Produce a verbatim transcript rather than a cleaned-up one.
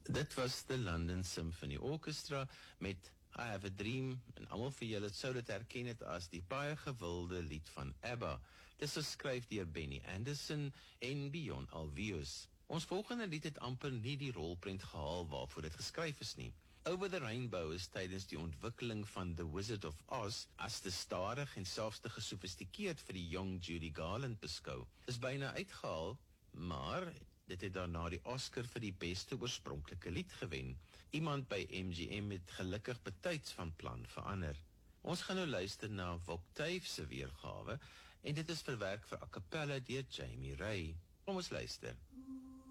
Dit was the London Symphony Orchestra met I Have a Dream, en almal vir julle sou dit herken het as die baie gewilde lied van ABBA. Dit is geskryf deur Benny Andersson en Bjorn Ulvaeus. Ons volgende lied het amper nie die rolprent gehaal waarvoor dit geskryf is nie. Over the Rainbow is tydens die ontwikkeling van The Wizard of Oz as te stadig en selfs te gesofistikeerd vir die jong Judy Garland beskou. Is byna uitgehaal, maar dit het daarna die Oscar vir die beste oorspronklike lied gewen. Iemand by M G M het gelukkig betyds van plan verander. Ons gaan nou luister na Voctave se weergawe en dit is verwerk vir a cappella deur Jamie Ray. Kom ons luister.